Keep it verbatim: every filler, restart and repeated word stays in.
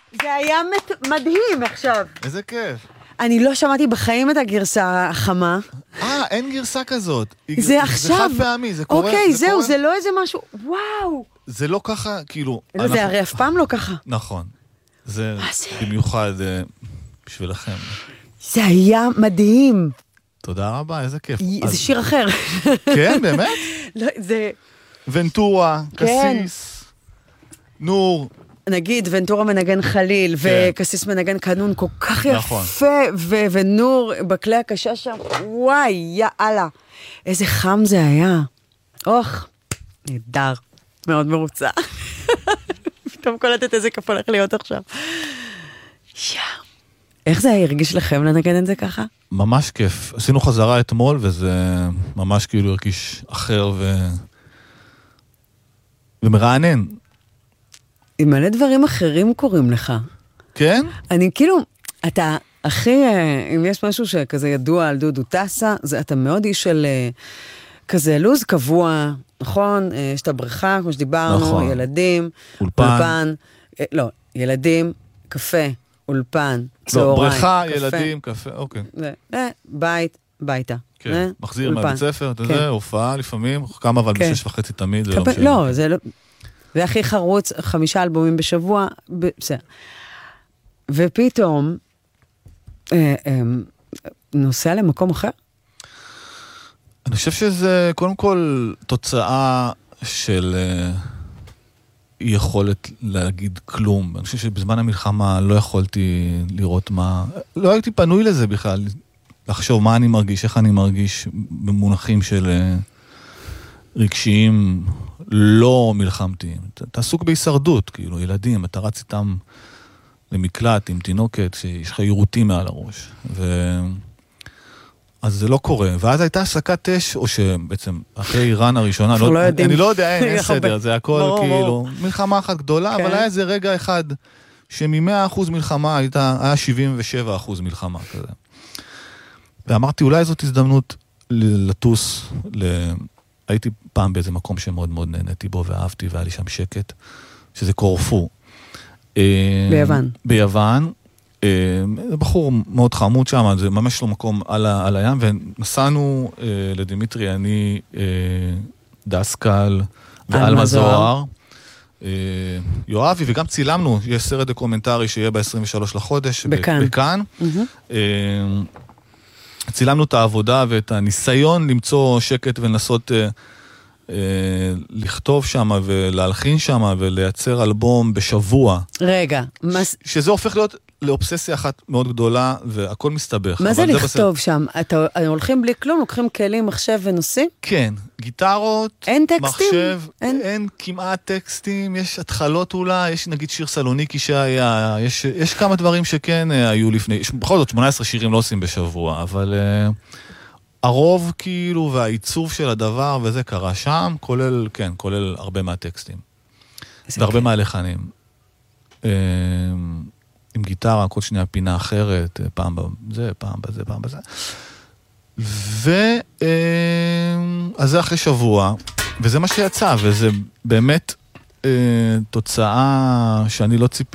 זה היה מדהים עכשיו. איזה כיף. אני לא שמעתי בחיים את הגרסה החמה. אה, אין גרסה כזאת. זה עכשיו. זה חד פעמי, זה קורה. אוקיי, זהו, זה לא איזה משהו, וואו. זה לא ככה, כאילו... זה הרי אף פעם לא ככה. נכון. זה במיוחד בשבילכם. זה היה מדהים. תודה רבה, איזה כיף. זה שיר אחר. כן, באמת? לא, זה... ונטורה, קסיס, נור. נגיד, ונטורה מנגן חליל, וקסיס מנגן קנון כל כך יפה, ונור בכלי הקשה שם, וואי, יאללה. איזה חם זה היה. אוח, נהדר. מאוד מרוצה. פתאום קולטת איזה כיף הולך להיות עכשיו. יא. איך זה הרגיש לכם לנגן את זה ככה? ממש כיף. עשינו חזרה אתמול, וזה ממש כאילו הרגיש אחר ו... ומרענן. עם מלא דברים אחרים קוראים לך. כן? אני כאילו, אתה הכי, אם יש משהו שכזה ידוע על דודו טסה, זה אתה מאוד איש של כזה לוז קבוע, נכון? יש את הבריכה, כמו שדיברנו, נכון. ילדים, אולפן. אולפן, לא, ילדים, קפה, אולפן, צהריים, לא, בריכה, קפה. ילדים, קפה, אוקיי. ו- ו- בית, ביתה. כן, ו- מחזיר אולפן. מהבית ספר, אתה כן. יודע, הופעה לפעמים, כמה אבל כן. בשש וחצי תמיד, זה קפה, לא משנה. לא, זה לא... זה הכי חרוץ, חמישה אלבומים בשבוע, בסדר. ופתאום, אה, אה, נוסע למקום אחר? אני חושב שזה קודם כל תוצאה של אה, יכולת להגיד כלום. אני חושב שבזמן המלחמה לא יכולתי לראות מה... לא הייתי פנוי לזה בכלל, לחשוב מה אני מרגיש, איך אני מרגיש במונחים של אה, רגשיים לא מלחמתיים. אתה, אתה עסוק בהישרדות, כאילו, ילדים, אתה רץ איתם למקלט עם תינוקת, שיש לך יירוטים מעל הראש. ו... אז זה לא קורה. ואז הייתה הפסקת אש, או שבעצם אחרי איראן הראשונה, לא, לא אני לא יודע, אין, אין סדר, זה הכל ברור, כאילו, ברור. מלחמה אחת גדולה, כן. אבל היה איזה רגע אחד, שמ-מאה אחוז מלחמה הייתה, היה שבעים ושבעה אחוז מלחמה כזה. ואמרתי, אולי זאת הזדמנות לטוס, ל... הייתי פעם באיזה מקום שמאוד מאוד נהניתי בו, ואהבתי, והיה לי שם שקט, שזה קורפו. ביוון. ביוון. זה בחור מאוד חמוד שם, זה ממש לא מקום על, ה, על הים, ונסענו אה, לדימיטרי, אני, אה, דסקל ואלמה זוהר, אה, יואבי, וגם צילמנו, יש סרט דוקומנטרי שיהיה ב-עשרים ושלושה לחודש, בכאן. בכאן. Mm-hmm. אה, צילמנו את העבודה ואת הניסיון למצוא שקט ולנסות אה, אה, לכתוב שם ולהלחין שם ולייצר אלבום בשבוע. רגע. ש- שזה הופך להיות לאובססיה אחת מאוד גדולה והכל מסתבך. מה זה לכתוב בסדר... שם? אתה הולכים בלי כלום, לוקחים כלים, מחשב ונושאים? כן, גיטרות, אין טקסטים? מחשב, אין... אין כמעט טקסטים, יש התחלות אולי, יש נגיד שיר סלוניקי שהיה, יש, יש כמה דברים שכן היו לפני, יש, בכל זאת שמונה עשרה שירים לא עושים בשבוע, אבל uh, הרוב כאילו והעיצוב של הדבר וזה קרה שם, כולל, כן, כולל הרבה מהטקסטים. והרבה כן. מהלחנים. Uh, עם גיטרה, כל שנייה פינה אחרת, פעם בזה, פעם בזה, פעם בזה. ו... אז זה אחרי שבוע, וזה מה שיצא, וזה באמת תוצאה שאני לא ציפיתי.